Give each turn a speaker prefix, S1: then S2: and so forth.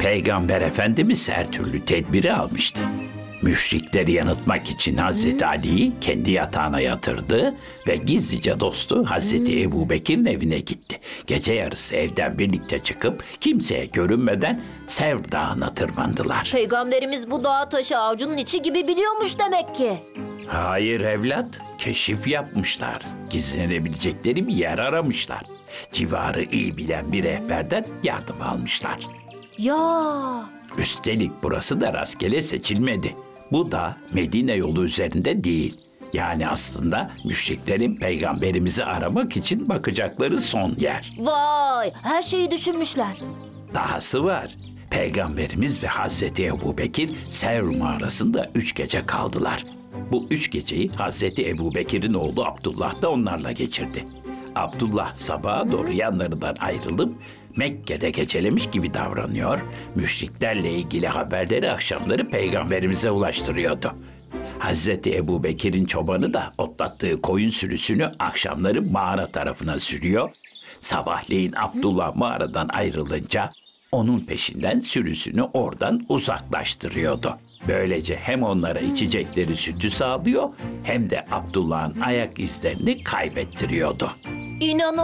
S1: Peygamber Efendimiz her türlü tedbiri almıştı. Müşrikleri yanıltmak için Hazreti Ali'yi kendi yatağına yatırdı ve gizlice dostu Hazreti Ebubekir'in evine gitti. Gece yarısı evden birlikte çıkıp kimseye görünmeden Sevr Dağı'na tırmandılar.
S2: Peygamberimiz bu dağı taşı avucunun içi gibi biliyormuş demek ki.
S1: Hayır evlat, keşif yapmışlar. Gizlenebilecekleri bir yer aramışlar. Civarı iyi bilen bir rehberden yardım almışlar.
S2: Ya
S1: Üstelik burası da rastgele seçilmedi. Bu da Medine yolu üzerinde değil. Yani aslında müşriklerin peygamberimizi aramak için bakacakları son yer.
S2: vay, her şeyi düşünmüşler.
S1: Dahası var. Peygamberimiz ve Hazreti Ebubekir Sevr mağarasında 3 gece kaldılar. Bu 3 geceyi Hazreti Ebubekir'in oğlu Abdullah da onlarla geçirdi. Abdullah sabaha doğru yanlarından ayrılıp Mekke'de gecelemiş gibi davranıyor, müşriklerle ilgili haberleri akşamları peygamberimize ulaştırıyordu. Hazreti Ebubekir'in çobanı da otlattığı koyun sürüsünü akşamları mağara tarafına sürüyor. Sabahleyin Abdullah mağaradan ayrılınca onun peşinden sürüsünü oradan uzaklaştırıyordu. Böylece hem onlara içecekleri sütü sağlıyor hem de Abdullah'ın ayak izlerini kaybettiriyordu.